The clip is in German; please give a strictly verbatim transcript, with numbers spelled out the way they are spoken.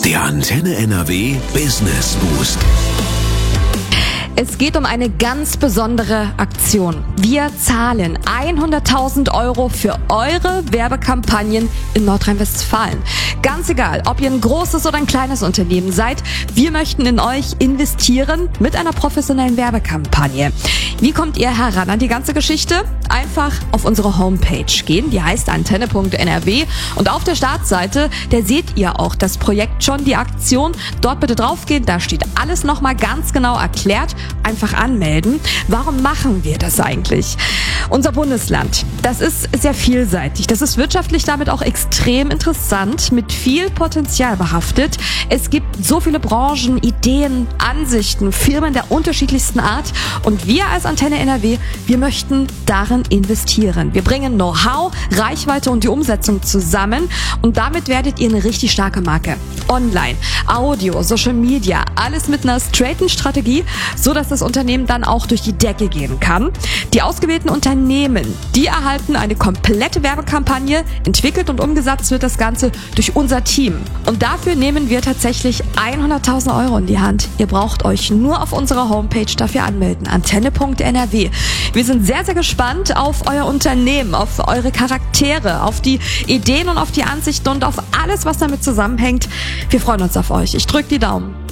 Der Antenne N R W Business Boost. Es geht um eine ganz besondere Aktion. Wir zahlen hunderttausend Euro für eure Werbekampagnen in Nordrhein-Westfalen. Ganz egal, ob ihr ein großes oder ein kleines Unternehmen seid, wir möchten in euch investieren mit einer professionellen Werbekampagne. Wie kommt ihr heran an die ganze Geschichte? Einfach auf unsere Homepage gehen, die heißt antenne punkt n r w, und auf der Startseite, da seht ihr auch das Projekt schon, die Aktion. Dort bitte draufgehen, da steht alles nochmal ganz genau erklärt. Einfach anmelden. Warum machen wir das eigentlich? Unser Bundesland, das ist sehr vielseitig. Das ist wirtschaftlich damit auch extrem interessant, mit viel Potenzial behaftet. Es gibt so viele Branchen, Ideen, Ansichten, Firmen der unterschiedlichsten Art. Und wir als Antenne N R W, wir möchten darin investieren. Wir bringen Know-how, Reichweite und die Umsetzung zusammen. Und damit werdet ihr eine richtig starke Marke. Online, Audio, Social Media, alles mit einer straighten Strategie, so dass das Unternehmen dann auch durch die Decke gehen kann. Die ausgewählten Unternehmen, die erhalten eine komplette Werbekampagne. Entwickelt und umgesetzt wird das Ganze durch unser Team. Und dafür nehmen wir tatsächlich hunderttausend Euro in die Hand. Ihr braucht euch nur auf unserer Homepage dafür anmelden. antenne punkt n r w. Wir sind sehr, sehr gespannt auf euer Unternehmen, auf eure Charaktere, auf die Ideen und auf die Ansichten und auf alles, was damit zusammenhängt. Wir freuen uns auf euch. Ich drücke die Daumen.